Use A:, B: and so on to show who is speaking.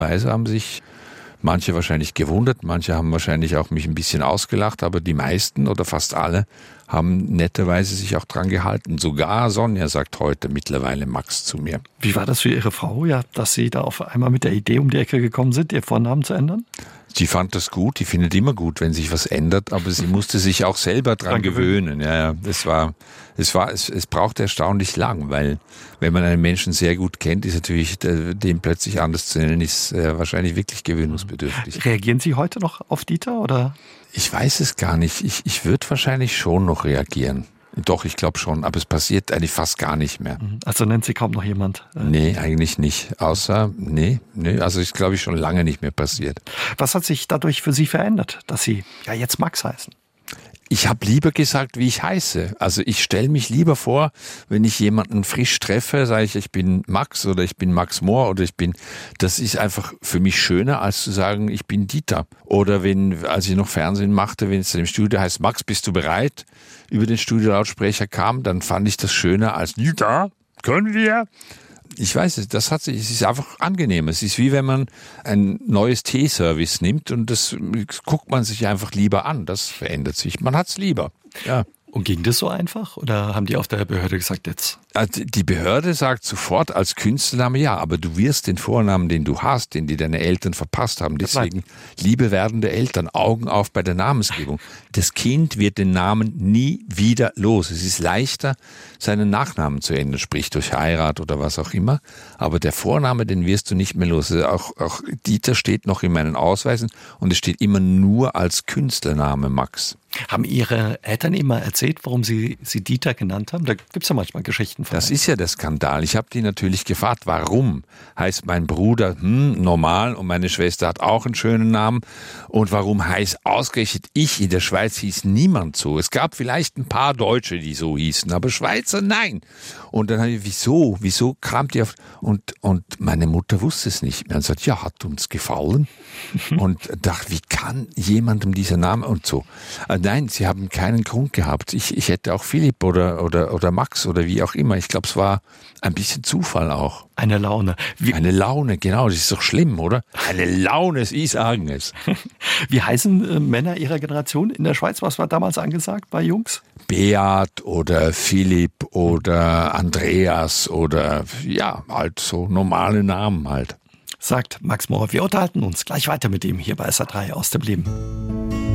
A: Weise haben sich manche wahrscheinlich gewundert, manche haben wahrscheinlich auch mich ein bisschen ausgelacht, aber die meisten oder fast alle haben netterweise sich auch dran gehalten. Sogar Sonja sagt heute mittlerweile Max zu mir.
B: Wie war das für Ihre Frau, ja, dass Sie da auf einmal mit der Idee um die Ecke gekommen sind, Ihr Vornamen zu ändern?
A: Sie fand das gut, die findet immer gut, wenn sich was ändert, aber sie musste sich auch selber dran gewöhnen. Ja, es braucht erstaunlich lang, weil wenn man einen Menschen sehr gut kennt, ist natürlich, den plötzlich anders zu nennen, ist wahrscheinlich wirklich gewöhnungsbedürftig.
B: Reagieren Sie heute noch auf Dieter, oder?
A: Ich weiß es gar nicht. Ich würde wahrscheinlich schon noch reagieren. Doch, ich glaube schon, aber es passiert eigentlich fast gar nicht mehr.
B: Also nennt Sie kaum noch jemand?
A: Nee, eigentlich nicht. Außer, nee, also ist, glaube ich, schon lange nicht mehr passiert.
B: Was hat sich dadurch für Sie verändert, dass Sie ja jetzt Max heißen?
A: Ich habe lieber gesagt, wie ich heiße. Also ich stelle mich lieber vor, wenn ich jemanden frisch treffe, sage ich bin Max oder ich bin Max Mohr oder das ist einfach für mich schöner, als zu sagen, ich bin Dieter. Oder als ich noch Fernsehen machte, wenn es im Studio heißt, Max, bist du bereit? Über den Studiolautsprecher kam, dann fand ich das schöner als Dieter. Können wir? Ich weiß es, es ist einfach angenehm. Es ist wie wenn man ein neues Teeservice nimmt und das guckt man sich einfach lieber an. Das verändert sich. Man hat's lieber. Ja.
B: Und ging das so einfach? Oder haben die auf der Behörde gesagt, jetzt?
A: Also die Behörde sagt sofort als Künstlername ja, aber du wirst den Vornamen, den du hast, den die deine Eltern verpasst haben. Deswegen, liebe werdende Eltern, Augen auf bei der Namensgebung. Das Kind wird den Namen nie wieder los. Es ist leichter, seinen Nachnamen zu ändern, sprich durch Heirat oder was auch immer. Aber der Vorname, den wirst du nicht mehr los. Also auch Dieter steht noch in meinen Ausweisen und es steht immer nur als Künstlername Max.
B: Haben Ihre Eltern immer erzählt, warum Sie Dieter genannt haben? Da gibt's ja manchmal Geschichten von.
A: Das ist ja der Skandal. Ich habe die natürlich gefragt, warum heißt mein Bruder normal und meine Schwester hat auch einen schönen Namen und warum heißt ausgerechnet ich? In der Schweiz hieß niemand so. Es gab vielleicht ein paar Deutsche, die so hießen, aber Schweizer nein. Und dann habe ich, wieso kramt ihr auf? Und meine Mutter wusste es nicht mehr und sagt, ja, hat uns gefallen. Und dachte, wie kann jemandem dieser Name und so. Nein, sie haben keinen Grund gehabt. Ich hätte auch Philipp oder Max oder wie auch immer. Ich glaube, es war ein bisschen Zufall auch.
B: Eine Laune.
A: Eine Laune, genau. Das ist doch schlimm, oder? Eine Laune, Sie sagen es.
B: Wie heißen Männer Ihrer Generation in der Schweiz? Was war damals angesagt bei Jungs?
A: Beat oder Philipp oder Andreas oder ja, halt so normale Namen halt.
B: Sagt Max Mohr. Wir unterhalten uns gleich weiter mit ihm hier bei SA3 aus dem Leben.